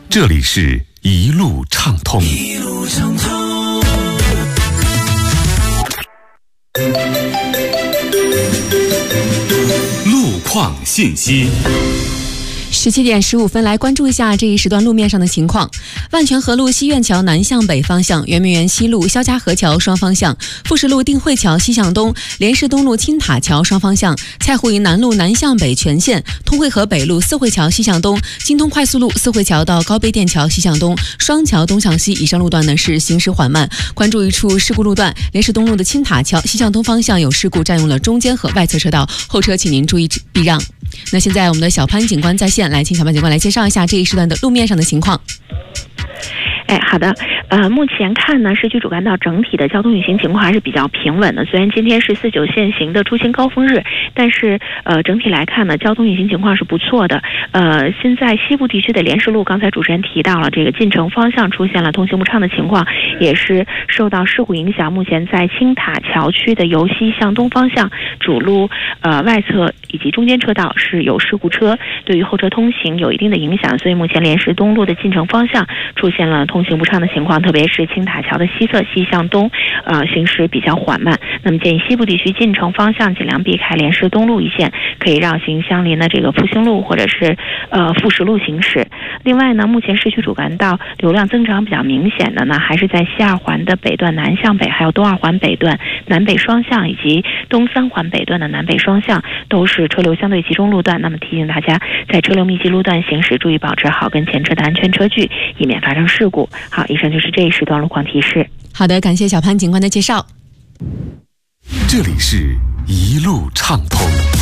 这里是一路畅通。 一路畅通。 路况信息。 17点15分，来关注一下这一时段路面上的情况。万泉河路西苑桥南向北方向，圆明园西路肖家河桥双方向，富士路定慧桥西向东，莲市东路青塔桥双方向，蔡湖营南路南向北全线，通惠河北路四惠桥西向东，京通快速路四惠桥到高碑店桥西向东，双桥东向西以上路段呢是行驶缓慢。关注一处事故路段，莲市东路的青塔桥西向东方向有事故，占用了中间和外侧车道，后车请您注意避让。那现在我们的小潘警官在线，来请小潘警官来介绍一下这一时段的路面上的情况。 好的，目前看呢，市区主干道整体的交通运行情况还是比较平稳的。虽然今天是49限行的出行高峰日，但是整体来看呢，交通运行情况是不错的。现在西部地区的莲市路，刚才主持人提到了这个进城方向出现了通行不畅的情况，也是受到事故影响。目前在青塔桥区的由西向东方向主路外侧以及中间车道是有事故车，对于后车通行有一定的影响，所以目前莲市东路的进城方向出现了通行不畅的情况，特别是青塔桥的西侧西向东行驶比较缓慢。那么建议西部地区进城方向尽量避开莲市东路一线，可以绕行相邻的这个复兴路或者是富石路行驶。另外呢，目前市区主干道流量增长比较明显的呢，还是在西二环的北段南向北，还有东二环北段南北双向以及东三环北段的南北双向，都是车流相对集中路段。那么提醒大家，在车流密集路段行驶，注意保持好跟前车的安全车距，以免发生事故。好，以上就是这一时段路况提示。 好的，感谢小潘警官的介绍。 这里是一路畅通。